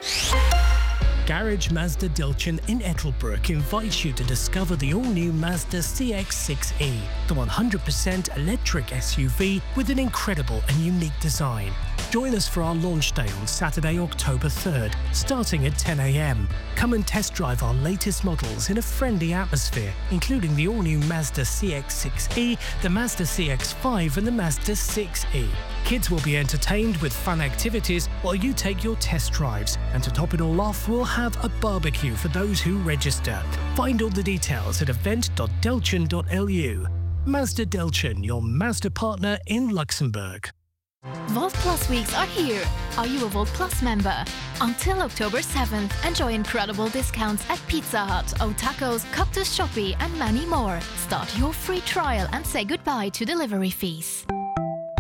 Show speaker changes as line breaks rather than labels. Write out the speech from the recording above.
Garage Mazda Delchin in Ettelbruck invites you to discover the all-new Mazda CX-6e, the 100% electric SUV with an incredible and unique design. Join us for our launch day on Saturday, October 3rd, starting at 10 a.m. Come and test drive our latest models in a friendly atmosphere, including the all-new Mazda CX-6e, the Mazda CX-5 and the Mazda 6e. Kids will be entertained with fun activities while you take your test drives. And to top it all off, we'll have a barbecue for those who register. Find all the details at event.delchin.lu. Mazda Delchin, your Mazda partner in Luxembourg.
Volt Plus weeks are here. Are you a Volt Plus member? Until October 7th, enjoy incredible discounts at Pizza Hut, O'Tacos, Cactus Shopee and many more. Start your free trial and say goodbye to delivery fees.